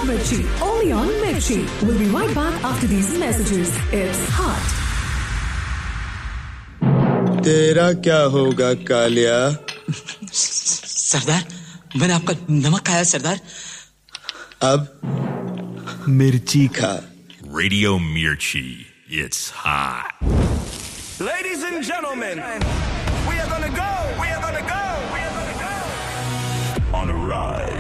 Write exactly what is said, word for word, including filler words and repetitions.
Mirchi. Only on Mirchi. We'll be right back after these messages. It's hot. तेरा क्या होगा कालिया? सरदार, मैंने आपका नमक खाया सरदार. अब मिर्ची खा. Radio Mirchi. It's hot. Ladies and gentlemen, we are gonna go, we are gonna go, we are gonna go on a ride.